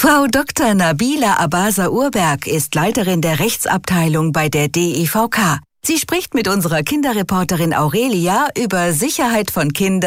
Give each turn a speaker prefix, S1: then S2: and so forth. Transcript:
S1: Frau Dr. Nabila Abaza-Urberg ist Leiterin der Rechtsabteilung bei der DIVK. Sie spricht mit unserer Kinderreporterin Aurelia über Sicherheit von Kindern